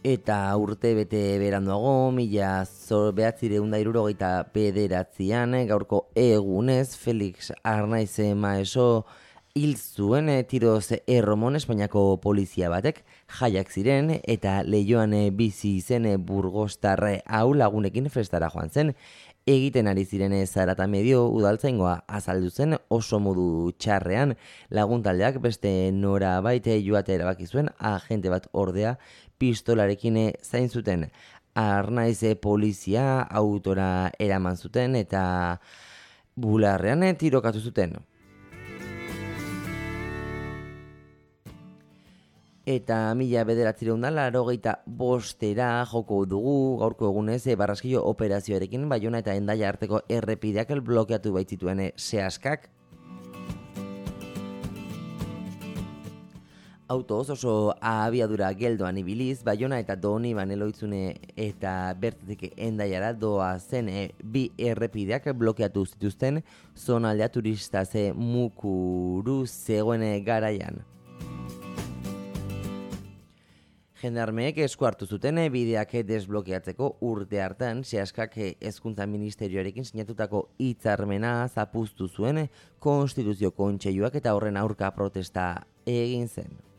Eta urte bete beranduago, 1979an, gaurko egunez, Felix Arnaiz Maeso hil zuen tiroz Erromon Espainiako polizia batek jaiak ziren eta Leioan bizi zen burgostarre hau lagunekin festara joan zen. Egiten ari ziren Zarata Medio udaltzaingoa azaldu zen oso modu txarrean, laguntaldeak beste norabait joatea erabaki zuen, agente bat ordea pistolarekin zain zuten. Arnaiz polizia autora eraman zuten eta bularrean tirokatu zuten. Eta 1985 joko dugu gaurko egunez barraskilo operazioarekin Baiona eta Hendaia arteko errepideak blokeatu baitzituen sehaskak. Autoz oso abiadura geldoan ibiliz, Baiona eta Doniban Eloitzune eta bertatik Hendaiara doa zen bi errepideak blokeatu zituzten zonaldea turista mukuru zegoen garaian. Jendarmeek esku hartu zuten bideak desblokeatzeko urte hartan, sehaskak Hezkuntza Ministerioarekin sinatutako hitzarmena zapuztu zuen Konstituzio Kontseiluak eta horren aurka protesta egin zen.